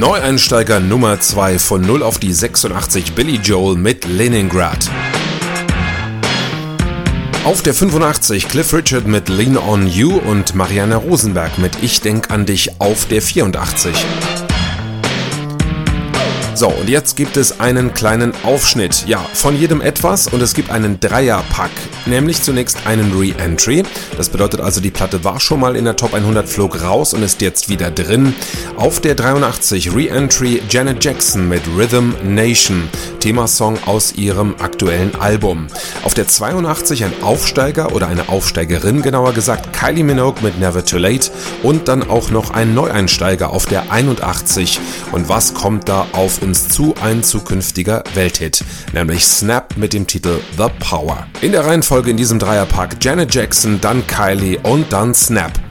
Neueinsteiger Nummer 2 von 0 auf die 86 Billy Joel mit Leningrad. Auf der 85 Cliff Richard mit Lean on You und Marianne Rosenberg mit Ich denk an dich auf der 84. So, und jetzt gibt es einen kleinen Aufschnitt. Ja, von jedem etwas und es gibt einen Dreierpack. Nämlich zunächst einen Re-Entry. Das bedeutet also, die Platte war schon mal in der Top 100, flog raus und ist jetzt wieder drin. Auf der 83 Re-Entry Janet Jackson mit Rhythm Nation. Themasong aus ihrem aktuellen Album. Auf der 82 ein Aufsteiger oder eine Aufsteigerin, genauer gesagt, Kylie Minogue mit Never Too Late. Und dann auch noch ein Neueinsteiger auf der 81. Und was kommt da auf uns zu? Ein zukünftiger Welthit. Nämlich Snap mit dem Titel The Power. In der Reihenfolge in diesem Dreierpack Janet Jackson, dann Kylie und dann Snap.